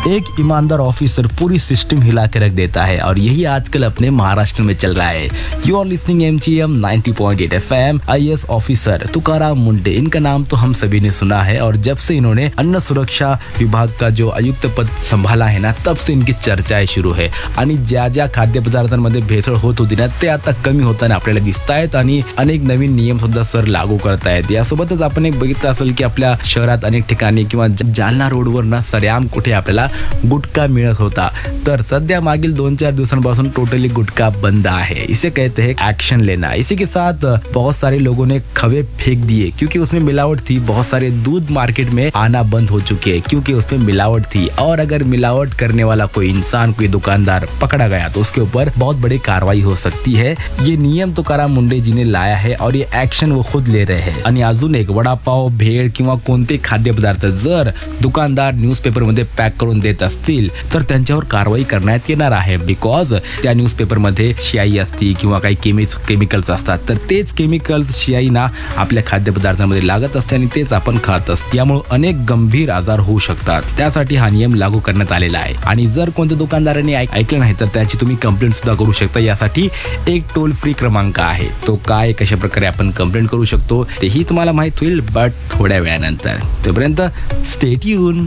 एक ईमानदार ऑफिसर पूरी सिस्टम हिला के रख देता है और यही आजकल अपने महाराष्ट्र में चल रहा है। You R listening MGM 90.8 FM। IAS officer Tukaram Munde, इनका नाम तो हम सभी ने सुना है और जब से इन्होंने अन्न सुरक्षा विभाग का जो आयुक्त पद संभाला है ना, तब से इनकी चर्चा सुरू आहे आणि ज्या ज्या खाद्यपदार्थांमध्ये भेसळ होत होती ना, ते आता कमी होताना आपल्याला दिसत आहेत आणि अनेक नवीन नियम सुद्धा सर लागू करतायत। यासोबतच आपण एक बघितलं असेल की आपल्या शहरात अनेक ठिकाणी किंवा जालना रोडवर ना सरेआम कुठे आपल्याला गुटखा मिळत होता, तर सध्या मागील 2-4 दिवसांपासून टोटली गुटखा बंद है। इसे कहते हैं एक्शन लेना। इसी के साथ बहुत सारे लोगों ने खवे फेंक दिए क्योंकि उसमें मिलावट थी। बहुत सारे दूध मार्केट में आना बंद हो चुके हैं क्योंकि उसमें मिलावट थी, और अगर मिलावट करने वाला कोई इंसान, कोई दुकानदार पकड़ा गया तो उसके ऊपर बहुत बड़ी कार्रवाई हो सकती है। ये नियम तुकाराम मुंडे जी ने लाया है और ये एक्शन वो खुद ले रहे हैं। आणि अजून एक, वडापाव, भेळ किंवा कोणते खाद्यपदार्थ जर दुकानदार न्यूजपेपर मध्ये पॅक करून देत असतील तर त्यांच्यावर कारवाई करण्यात येणार आहे, बिकॉज त्या न्यूजपेपर मध्ये शियाई असती किंवा काही केमिकल्स असतात, तर तेच केमिकल्स शियाई ना आपल्या खाद्यपदार्थांमध्ये लागत असते आणि तेच आपण खात असतो। यामुळे अनेक गंभीर आजार होऊ शकतात। त्यासाठी हा नियम लागू करण्यात आलेला आहे आणि जर कोणत्या दुकानदाराने ऐकलं नाही तर त्याची तुम्ही कंप्लेंट सुद्धा करू शकता। यासाठी एक टोल फ्री क्रमांक आहे, तो काय कशा प्रकारे आपण कंप्लेंट करू शकतो तेही तुम्हाला माहित होईल, बट थोड्या वेळानंतर। तोपर्यंत स्टे ट्यून।